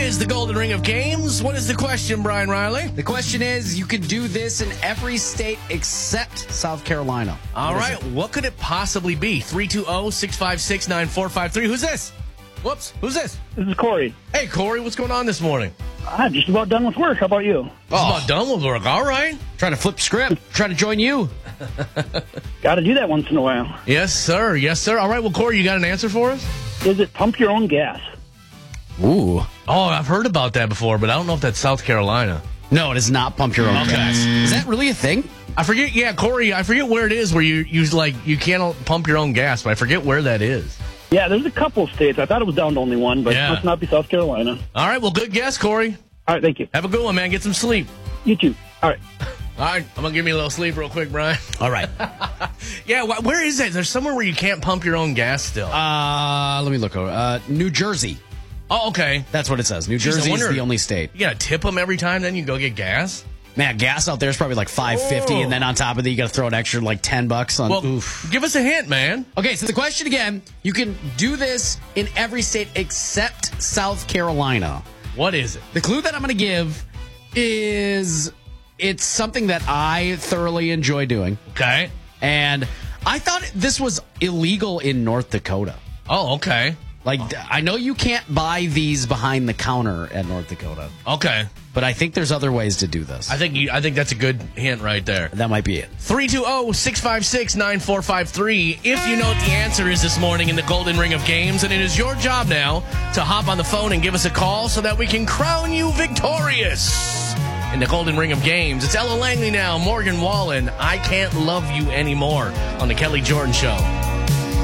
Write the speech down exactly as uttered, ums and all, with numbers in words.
is the Golden Ring of Games. What is the question, Brian Riley? The question is, you can do this in every state except South Carolina. All What is right, it? what could it possibly be? three two zero, six five six, nine four five three. Who's this? Whoops, who's this? This is Corey. Hey, Corey, what's going on this morning? I'm just about done with work. How about you? It's about done with work. All right. Trying to flip script, trying to join you. Got to do that once in a while. Yes, sir. Yes, sir. All right, well, Corey, you got an answer for us? Is it pump your own gas? Ooh. Oh, I've heard about that before, but I don't know if that's South Carolina. No, it is not pump your own Okay. gas. Is that really a thing? I forget, yeah, Corey, I forget where it is where you use, like, you can't pump your own gas, but I forget where that is. Yeah, there's a couple of states. I thought it was down to only one, but Yeah. it must not be South Carolina. All right, well, good guess, Corey. All right, thank you. Have a good one, man. Get some sleep. You too. All right. All right, I'm going to give me a little sleep real quick, Brian. All right. Yeah, wh- where is that? There's somewhere where you can't pump your own gas still. Uh, let me look over. Uh, New Jersey. oh, okay. That's what it says. New Jeez, I Jersey is wonder- the only state. You got to tip them every time, then you go get gas? Man, gas out there is probably like five fifty, Whoa. and then on top of that, you got to throw an extra like ten bucks on. Well, Oof. give us a hint, man. Okay, so the question again: you can do this in every state except South Carolina. What is it? The clue that I'm going to give is it's something that I thoroughly enjoy doing, Okay. and I thought this was illegal in North Dakota. Oh, okay. Like, I know you can't buy these behind the counter at North Dakota, Okay. but I think there's other ways to do this. I think you, I think that's a good hint right there. That might be it. three two zero, six five six, nine four five three. If you know what the answer is this morning in the Golden Ring of Games, and it is your job now to hop on the phone and give us a call so that we can crown you victorious in the Golden Ring of Games. It's Ella Langley now, Morgan Wallen. I Can't Love You Anymore on the Kelly Jordan Show.